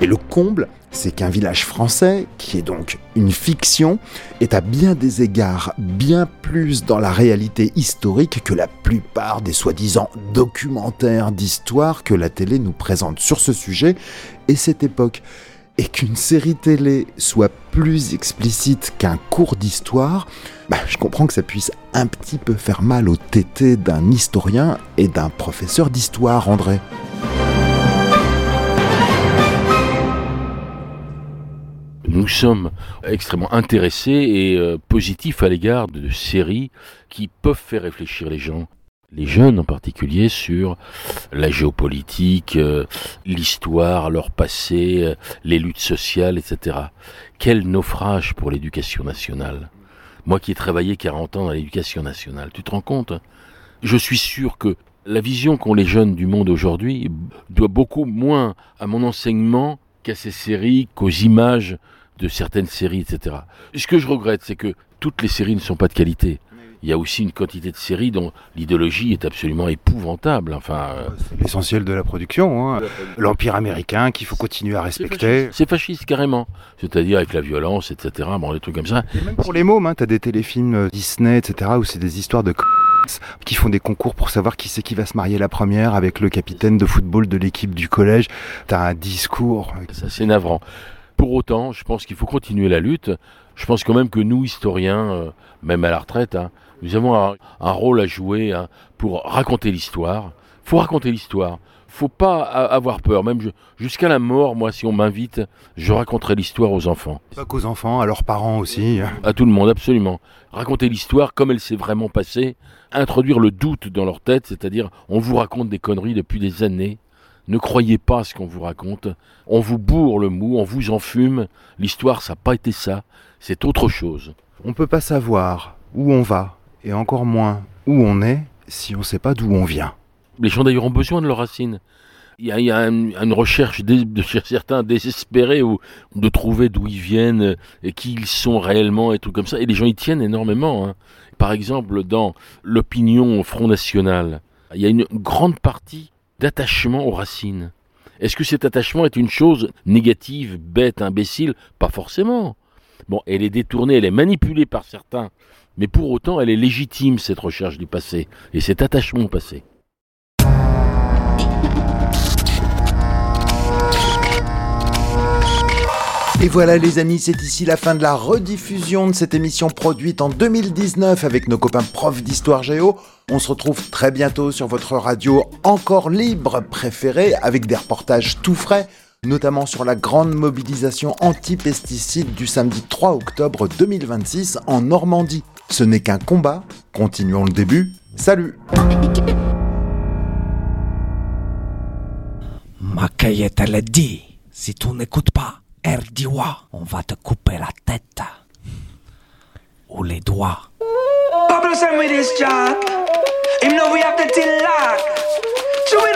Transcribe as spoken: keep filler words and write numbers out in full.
Et le comble, c'est qu'un village français, qui est donc une fiction, est à bien des égards bien plus dans la réalité historique que la plupart des soi-disant documentaires d'histoire que la télé nous présente sur ce sujet et cette époque. Et qu'une série télé soit plus explicite qu'un cours d'histoire, bah, je comprends que ça puisse un petit peu faire mal au tété d'un historien et d'un professeur d'histoire, André. Nous sommes extrêmement intéressés et euh, positifs à l'égard de séries qui peuvent faire réfléchir les gens, les jeunes en particulier, sur la géopolitique, euh, l'histoire, leur passé, euh, les luttes sociales, et cetera. Quel naufrage pour l'éducation nationale. Moi qui ai travaillé quarante ans dans l'éducation nationale, tu te rends compte ? Je suis sûr que la vision qu'ont les jeunes du monde aujourd'hui doit beaucoup moins à mon enseignement qu'à ces séries, qu'aux images de certaines séries, et cetera. Ce que je regrette, c'est que toutes les séries ne sont pas de qualité. Il y a aussi une quantité de séries dont l'idéologie est absolument épouvantable. Enfin, euh... c'est l'essentiel de la production, hein. L'empire américain qu'il faut continuer à respecter. C'est fasciste, c'est fasciste carrément. C'est-à-dire avec la violence, et cetera. Bon, des trucs comme ça. Et même pour les mômes, hein, t'as des téléfilms Disney, et cetera, où c'est des histoires de qui font des concours pour savoir qui c'est qui va se marier la première avec le capitaine de football de l'équipe du collège. T'as un discours. Ça, c'est navrant. Pour autant, je pense qu'il faut continuer la lutte. Je pense quand même que nous, historiens, euh, même à la retraite, hein, nous avons un, un rôle à jouer hein, pour raconter l'histoire. Il faut raconter l'histoire. Faut pas avoir peur. Même je, jusqu'à la mort, moi, si on m'invite, je raconterai l'histoire aux enfants. Pas qu'aux enfants, à leurs parents aussi. À tout le monde, absolument. Raconter l'histoire comme elle s'est vraiment passée. Introduire le doute dans leur tête, c'est-à-dire on vous raconte des conneries depuis des années. Ne croyez pas ce qu'on vous raconte. On vous bourre le mou, on vous enfume. L'histoire, ça n'a pas été ça. C'est autre chose. On ne peut pas savoir où on va, et encore moins où on est, si on ne sait pas d'où on vient. Les gens d'ailleurs ont besoin de leurs racines. Il y a, il y a un, une recherche de, de certains désespérés ou de trouver d'où ils viennent et qui ils sont réellement et tout comme ça. Et les gens y tiennent énormément. Hein. Par exemple, dans l'opinion Front National, il y a une grande partie d'attachement aux racines. Est-ce que cet attachement est une chose négative, bête, imbécile ? Pas forcément. Bon, elle est détournée, elle est manipulée par certains, mais pour autant, elle est légitime, cette recherche du passé, et cet attachement au passé. Et voilà les amis, c'est ici la fin de la rediffusion de cette émission produite en deux mille dix-neuf avec nos copains profs d'histoire géo. On se retrouve très bientôt sur votre radio encore libre préférée avec des reportages tout frais, notamment sur la grande mobilisation anti-pesticides du samedi trois octobre deux mille vingt-six en Normandie. Ce n'est qu'un combat, continuons le début, salut. Ma cueillette elle dit, si tu n'écoutes pas Erdiwa, on va te couper la tête ou les doigts. Pablo send me this job. Him know we have the till lock.